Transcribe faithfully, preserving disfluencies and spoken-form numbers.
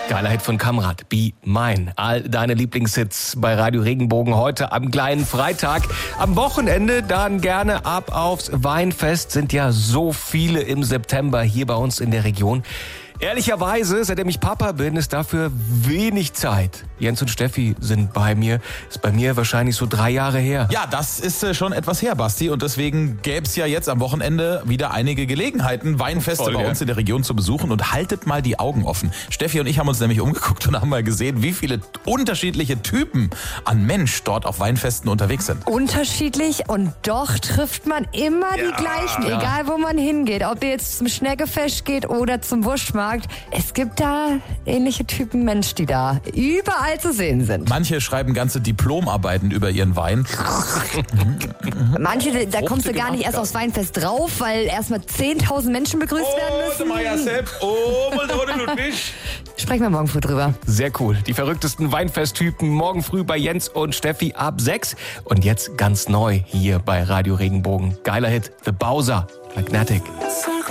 Geiler Hit von Kamrat, Be Mine. All deine Lieblingshits bei Radio Regenbogen heute am kleinen Freitag. Am Wochenende dann gerne ab aufs Weinfest. Sind ja so viele im September hier bei uns in der Region. Ehrlicherweise, seitdem ich Papa bin, ist dafür wenig Zeit. Jens und Steffi sind bei mir. Ist bei mir wahrscheinlich so drei Jahre her. Ja, das ist äh, schon etwas her, Basti. Und deswegen gäbe es ja jetzt am Wochenende wieder einige Gelegenheiten, Weinfeste Voll, bei ja. uns in der Region zu besuchen. Und haltet mal die Augen offen. Steffi und ich haben uns nämlich umgeguckt und haben mal gesehen, wie viele unterschiedliche Typen an Mensch dort auf Weinfesten unterwegs sind. Unterschiedlich und doch trifft man immer Ja, die gleichen, ja. egal wo man hingeht. Ob ihr jetzt zum Schneckefest geht oder zum Wurstmarkt. Es gibt da ähnliche Typen Mensch, die da überall zu sehen sind. Manche schreiben ganze Diplomarbeiten über ihren Wein. Manche, da kommst du gar nicht erst aufs Weinfest drauf, weil erstmal zehntausend Menschen begrüßt werden müssen. Oh, Ludwig. Sprechen wir morgen früh drüber. Sehr cool. Die verrücktesten Weinfesttypen morgen früh bei Jens und Steffi ab sechs. Und jetzt ganz neu hier bei Radio Regenbogen. Geiler Hit, The Bowser, Magnetic.